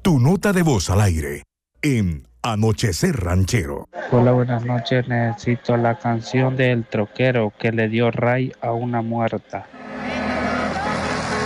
Tu nota de voz al aire en Anochecer Ranchero. Hola, buenas noches. Necesito la canción del troquero que le dio ray a una muerta.